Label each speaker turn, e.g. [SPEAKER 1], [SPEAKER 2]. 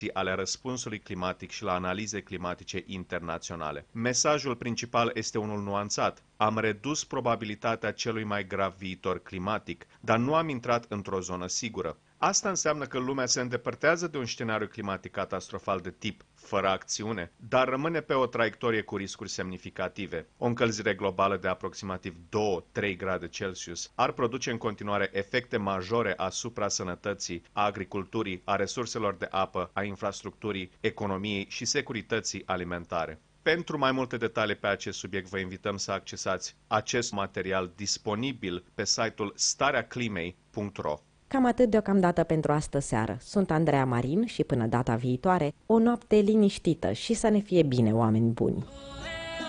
[SPEAKER 1] ale răspunsului climatic și la analize climatice internaționale. Mesajul principal este unul nuanțat. Am redus probabilitatea celui mai grav viitor climatic, dar nu am intrat într-o zonă sigură. Asta înseamnă că lumea se îndepărtează de un scenariu climatic catastrofal de tip fără acțiune, dar rămâne pe o traiectorie cu riscuri semnificative. O încălzire globală de aproximativ 2-3 grade Celsius ar produce în continuare efecte majore asupra sănătății, a agriculturii, a resurselor de apă, a infrastructurii, economiei și securității alimentare. Pentru mai multe detalii pe acest subiect, vă invităm să accesați acest material disponibil pe site-ul stareaclimei.ro.
[SPEAKER 2] Cam atât deocamdată pentru astă seară. Sunt Andreea Marin și până data viitoare, o noapte liniștită și să ne fie bine, oameni buni!